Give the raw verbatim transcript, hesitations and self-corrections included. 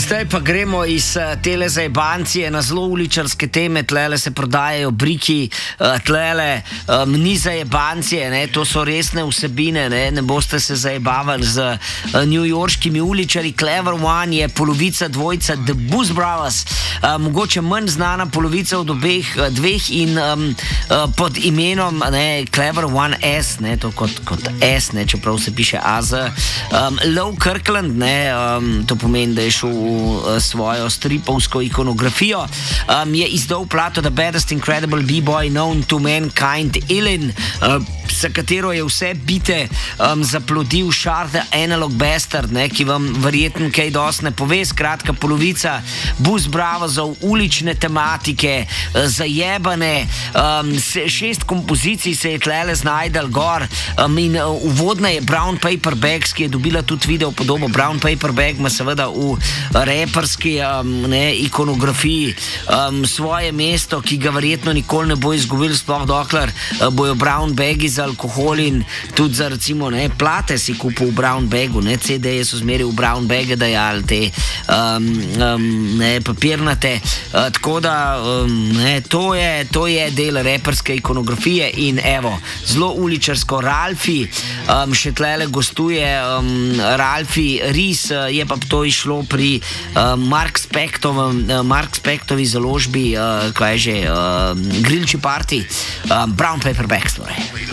Zdaj pa gremo iz uh, tele zajebancije na zelo uličarske teme. Tlele se prodajajo briki, uh, tlele um, ni zajebancije, ne? To so resne vsebine, ne, ne boste se zajebavali z uh, newyorškimi uličari. Clever One je polovica dvojca The Booze Brothers, uh, mogoče manj znana polovica od obeh uh, dveh in um, uh, pod imenom ne, Clever One S, ne, to kot, kot S, ne, čeprav se piše A Z. Um, Low Kirkland, ne, um, to pomeni, da je šel v uh, svojo stripovsko ikonografijo, um, je izdal plato The Baddest Incredible B-Boy Known to Mankind, Illin, uh, za katero je vse bite um, zaplodil Shar the Analog Bastard, ne, ki vam verjetno kaj dosti ne pove. Skratka, polovica Booze Brothersov, ulične tematike, uh, zajebane, um, se, šest kompozicij se je tlele znajdel gor, um, in uh, uvodna je Brown Paper Bags, ki je dobila tudi video podobo. Brown Paper Bag ima seveda v reperski um, ne, ikonografiji um, svoje mesto, ki ga verjetno nikoli ne bo izgubil, sploh dokler uh, bojo Brown Bagi za alkohol in tudi za recimo ne, plate si kupil v Brown Bagu, ne, C D-je so zmeri v Brown Bage dajali, te um, um, ne, papirnate, uh, tako da um, ne, to, je, to je del reperske ikonografije in evo, zelo uličarsko. Ralfi um, še tlele gostuje, um, Ralfi Ris, uh, je pa to išlo pri uh, Mark Spectovem, uh, Mark Spectovi založbi, uh, kaj je že, uh, Grillči Party, uh, Brown Paper Bags, torej.